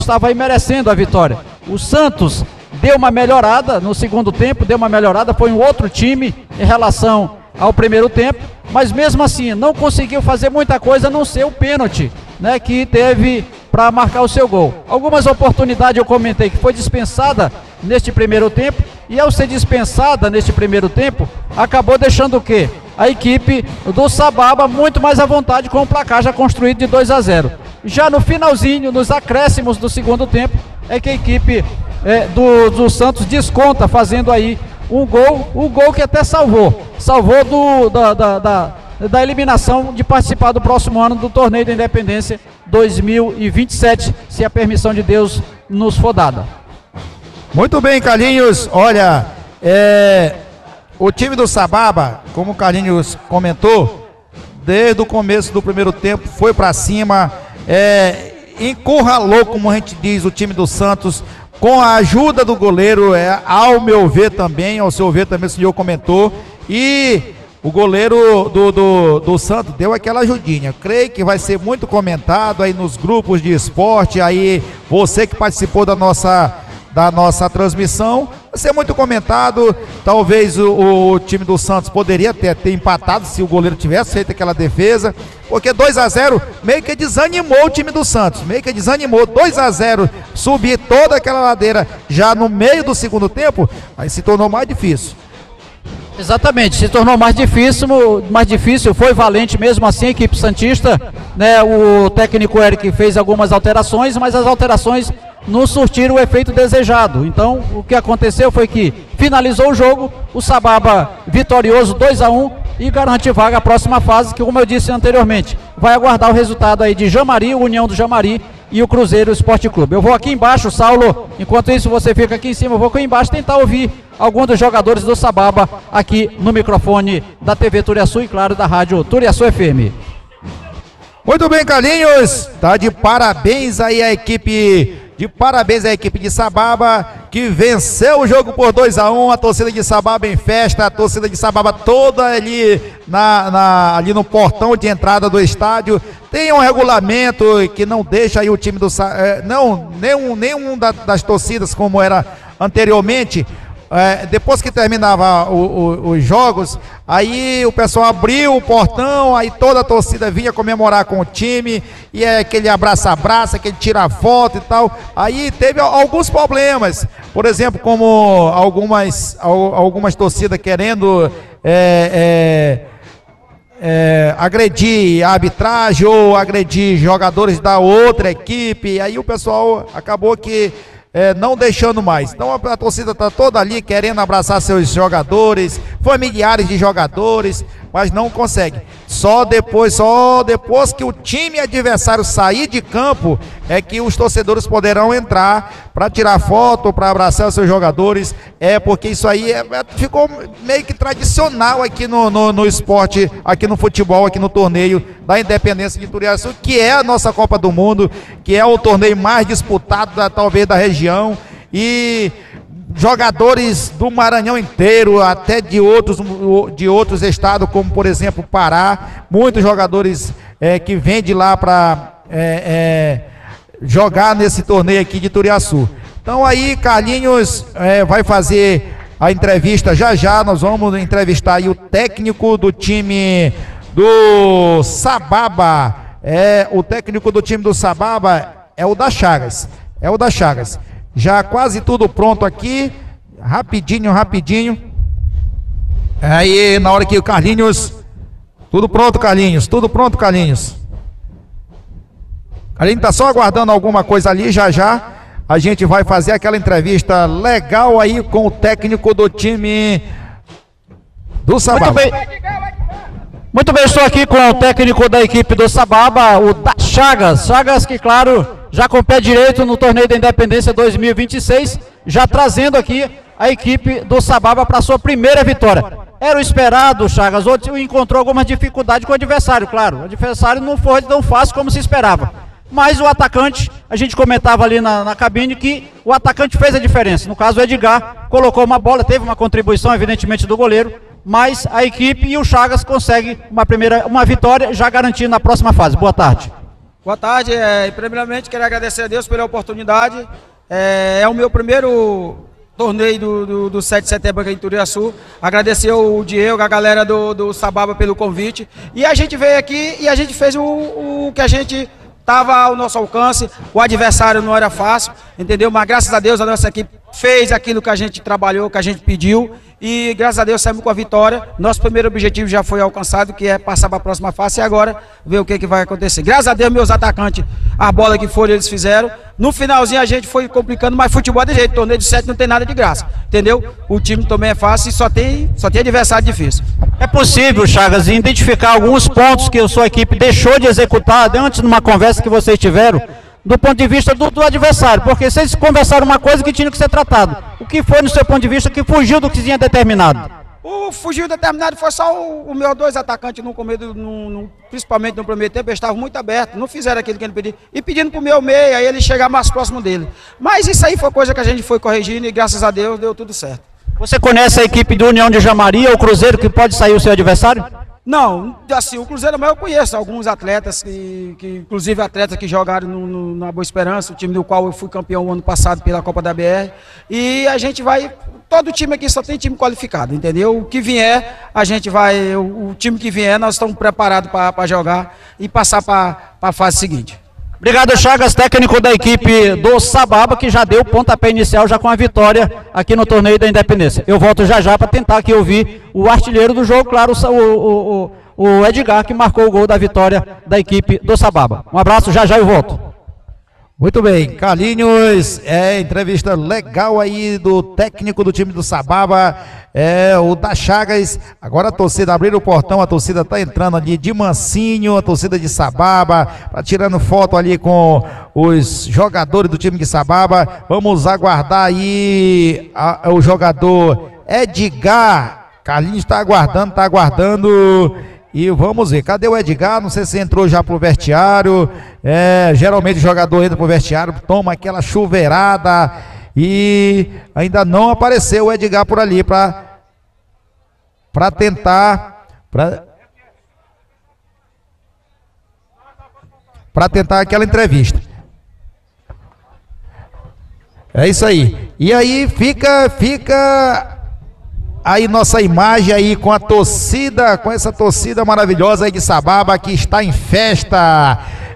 estava aí merecendo a vitória. O Santos deu uma melhorada no segundo tempo, foi um outro time em relação ao primeiro tempo, mas mesmo assim não conseguiu fazer muita coisa a não ser o pênalti, né, que teve para marcar o seu gol. Algumas oportunidades eu comentei que foi dispensada neste primeiro tempo, e ao ser dispensada neste primeiro tempo, acabou deixando o quê? A equipe do Sababa muito mais à vontade, com o placar já construído de 2-0. Já no finalzinho, nos acréscimos do segundo tempo, é que a equipe do Santos desconta, fazendo aí um gol que até salvou da eliminação de participar do próximo ano do Torneio da Independência 2027, se a permissão de Deus nos for dada. Muito bem, Carlinhos. Olha, o time do Sababa, como o Carlinhos comentou, desde o começo do primeiro tempo foi para cima, encurralou, como a gente diz, o time do Santos, com a ajuda do goleiro, ao meu ver também, ao seu ver também o senhor comentou, e o goleiro do Santos deu aquela ajudinha. Creio que vai ser muito comentado aí nos grupos de esporte, aí você que participou da nossa transmissão, vai ser muito comentado. Talvez o time do Santos poderia ter empatado se o goleiro tivesse feito aquela defesa, porque 2-0 meio que desanimou o time do Santos, 2-0, subir toda aquela ladeira já no meio do segundo tempo, aí se tornou mais difícil. Exatamente, se tornou mais difícil, foi valente mesmo assim a equipe santista, né? O técnico Eric fez algumas alterações, mas as alterações não surtiram o efeito desejado. Então o que aconteceu foi que finalizou o jogo, o Sababa vitorioso 2-1 e garante vaga à próxima fase, que, como eu disse anteriormente, vai aguardar o resultado aí de Jamari, o União do Jamari e o Cruzeiro Esporte Clube. Eu vou aqui embaixo, Saulo, enquanto isso você fica aqui em cima, eu vou aqui embaixo tentar ouvir alguns dos jogadores do Sababa aqui no microfone da TV Turiaçu e, claro, da rádio Turiaçu FM. Muito bem, Carlinhos, tá de parabéns aí a equipe de Sababa, que venceu o jogo por 2-1, a torcida de Sababa em festa, a torcida de Sababa toda ali ali no portão de entrada do estádio. Tem um regulamento que não deixa aí o time do nenhum das torcidas como era anteriormente. Depois que terminava os jogos, aí o pessoal abriu o portão, aí toda a torcida vinha comemorar com o time, e aquele abraça-abraça, aquele tira foto e tal. Aí teve alguns problemas, por exemplo, como algumas torcidas querendo agredir a arbitragem ou agredir jogadores da outra equipe, aí o pessoal acabou que não deixando mais. Então a torcida está toda ali querendo abraçar seus jogadores, familiares de jogadores, mas não consegue. Só depois que o time adversário sair de campo é que os torcedores poderão entrar para tirar foto, para abraçar os seus jogadores. Porque isso aí ficou meio que tradicional aqui no esporte, aqui no futebol, aqui no torneio da Independência de Turiaçu, que é a nossa Copa do Mundo, que é o torneio mais disputado talvez da região, e jogadores do Maranhão inteiro, até de outros estados, como por exemplo Pará, muitos jogadores que vêm de lá para jogar nesse torneio aqui de Turiaçu. Então aí Carlinhos vai fazer a entrevista já, nós vamos entrevistar aí o técnico do time do Sababa, o técnico do time do Sababa é o da Chagas, já quase tudo pronto aqui, rapidinho, aí na hora que o Carlinhos, tudo pronto Carlinhos, Carlinhos tá só aguardando alguma coisa ali, já a gente vai fazer aquela entrevista legal aí com o técnico do time do Sababa. Muito bem, estou aqui com o técnico da equipe do Sababa, o da Chagas que, claro, já com o pé direito no Torneio da Independência 2026, já trazendo aqui a equipe do Sababa para sua primeira vitória. Era o esperado, Chagas, ou encontrou alguma dificuldade com o adversário, claro, o adversário não foi tão fácil como se esperava, mas o atacante, a gente comentava ali na cabine que o atacante fez a diferença. No caso o Edgar colocou uma bola, teve uma contribuição evidentemente do goleiro, mas a equipe e o Chagas conseguem uma vitória já garantindo na próxima fase. Boa tarde. Boa tarde, primeiramente quero agradecer a Deus pela oportunidade, é o meu primeiro torneio do 7 de setembro aqui em Turiaçu, agradecer o Diego, a galera do Sababa pelo convite, e a gente veio aqui e a gente fez o que a gente estava ao nosso alcance, o adversário não era fácil, entendeu? Mas graças a Deus a nossa equipe fez aquilo que a gente trabalhou, que a gente pediu, e graças a Deus saímos com a vitória. Nosso primeiro objetivo já foi alcançado, que é passar para a próxima fase, e agora ver o que vai acontecer. Graças a Deus meus atacantes, a bola que foram eles fizeram, no finalzinho a gente foi complicando, mas futebol é de jeito, torneio de 7 não tem nada de graça, entendeu? O time também é fácil e só tem adversário difícil. É possível, Chagas, identificar alguns pontos que a sua equipe deixou de executar antes numa conversa que vocês tiveram, do ponto de vista do adversário, porque vocês conversaram uma coisa que tinha que ser tratado. O que foi, no seu ponto de vista, que fugiu do que tinha determinado? O fugiu determinado foi só o meu dois atacantes no começo, principalmente no primeiro tempo, eles estavam muito abertos, não fizeram aquilo que ele pediu, e pedindo para o meu meio, aí ele chegar mais próximo dele. Mas isso aí foi coisa que a gente foi corrigindo e graças a Deus deu tudo certo. Você conhece a equipe do União de Jamaria, o Cruzeiro, que pode sair o seu adversário? Não, assim, o Cruzeiro, mas eu conheço alguns atletas, que inclusive atletas que jogaram na Boa Esperança, o time do qual eu fui campeão ano passado pela Copa da BR, e a gente vai, todo time aqui só tem time qualificado, entendeu? O que vier, a gente vai, o time que vier, nós estamos preparados para jogar e passar para a fase seguinte. Obrigado, Chagas, técnico da equipe do Sababa, que já deu o pontapé inicial já com a vitória aqui no torneio da Independência. Eu volto já para tentar aqui ouvir o artilheiro do jogo, claro, o Edgar, que marcou o gol da vitória da equipe do Sababa. Um abraço, já eu volto. Muito bem, Carlinhos, entrevista legal aí do técnico do time do Sababa, o da Chagas. Agora a torcida, abriu o portão, a torcida tá entrando ali de mansinho, a torcida de Sababa, tá tirando foto ali com os jogadores do time de Sababa. Vamos aguardar aí o jogador Edgar. Carlinhos tá aguardando. E vamos ver, cadê o Edgar? Não sei se entrou já pro vestiário. Geralmente o jogador entra pro vestiário, toma aquela chuveirada e ainda não apareceu o Edgar por ali para tentar aquela entrevista. É isso aí. E aí fica aí nossa imagem aí com a torcida, com essa torcida maravilhosa aí de Sababa, que está em festa,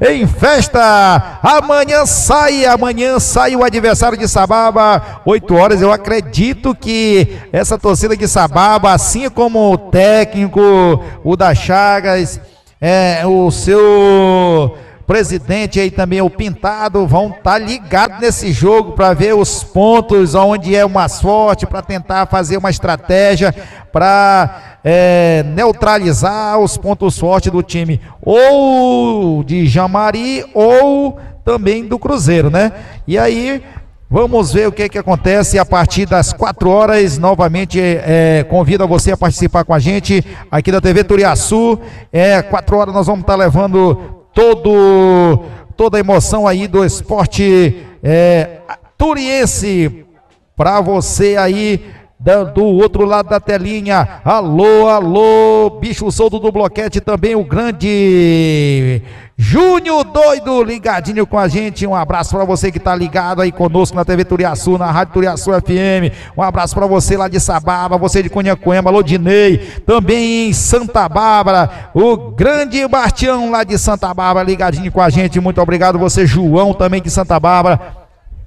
amanhã sai o adversário de Sababa, 8 horas, eu acredito que essa torcida de Sababa, assim como o técnico, o da Chagas, o seu presidente aí também, o Pintado, vão estar ligados nesse jogo para ver os pontos onde é o mais forte, para tentar fazer uma estratégia para neutralizar os pontos fortes do time, ou de Jamari ou também do Cruzeiro, né? E aí vamos ver o que acontece a partir das 4 horas. Novamente convido a você a participar com a gente aqui da TV Turiaçu. 4 horas nós vamos estar levando toda a emoção aí do esporte turiense para você aí do outro lado da telinha. Alô, bicho solto do bloquete, também o grande Júnior Doido ligadinho com a gente. Um abraço para você que tá ligado aí conosco na TV Turiaçu, na Rádio Turiaçu FM. Um abraço para você lá de Sababa, você de Cunhacuema, alô Dinei, também em Santa Bárbara, o grande Bastião lá de Santa Bárbara ligadinho com a gente. Muito obrigado você, João, também de Santa Bárbara.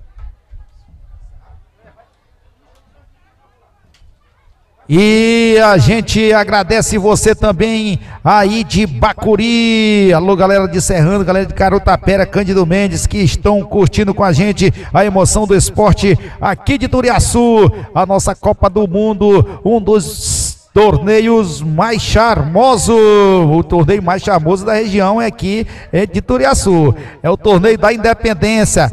E a gente agradece você também aí de Bacuri, alô galera de Serrano, galera de Carutapera, Cândido Mendes, que estão curtindo com a gente a emoção do esporte aqui de Turiaçu, a nossa Copa do Mundo, um dos torneios mais charmosos, o torneio mais charmoso da região é aqui de Turiaçu, é o torneio da Independência,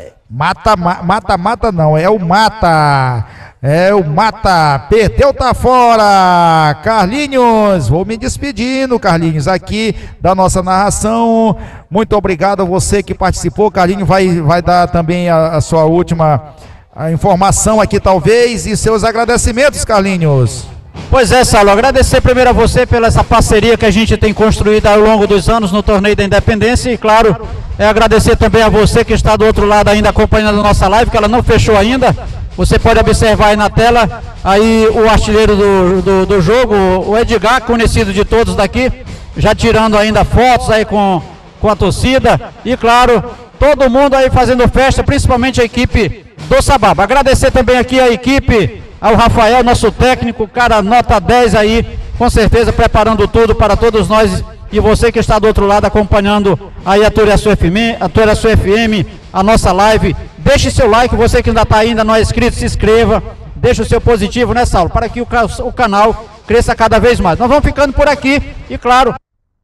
mata não, é o mata, perdeu, tá fora. Carlinhos, vou me despedindo, Carlinhos, aqui da nossa narração. Muito obrigado a você que participou. Carlinhos vai dar também a sua última informação aqui, talvez, e seus agradecimentos, Carlinhos. Pois é, Saulo, agradecer primeiro a você pela essa parceria que a gente tem construído ao longo dos anos no Torneio da Independência e, claro, agradecer também a você que está do outro lado ainda acompanhando a nossa live, que ela não fechou ainda. Você pode observar aí na tela, aí o artilheiro do jogo, o Edgar, conhecido de todos daqui, já tirando ainda fotos aí com a torcida e, claro, todo mundo aí fazendo festa, principalmente a equipe do Sababa. Agradecer também aqui a equipe, ao Rafael, nosso técnico, cara, nota 10 aí, com certeza preparando tudo para todos nós e você que está do outro lado acompanhando aí a Turiaçu FM, a nossa live. Deixe seu like, você que ainda não é inscrito, se inscreva, deixe o seu positivo, né, Saulo, para que o canal cresça cada vez mais. Nós vamos ficando por aqui e, claro,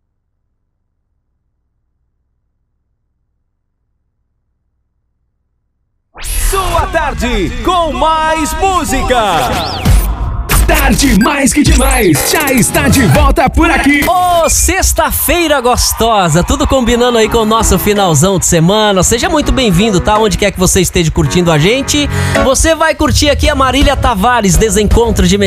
Sua tarde com mais música. Tarde mais que demais, já está de volta por aqui. Ô, sexta-feira gostosa, tudo combinando aí com o nosso finalzão de semana. Seja muito bem-vindo, tá? Onde quer que você esteja curtindo a gente. Você vai curtir aqui a Marília Tavares, Desencontro de